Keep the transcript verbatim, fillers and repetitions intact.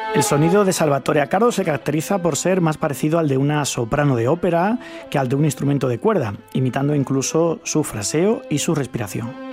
El sonido de Salvatore Accardo se caracteriza por ser más parecido al de una soprano de ópera que al de un instrumento de cuerda, imitando incluso su fraseo y su respiración.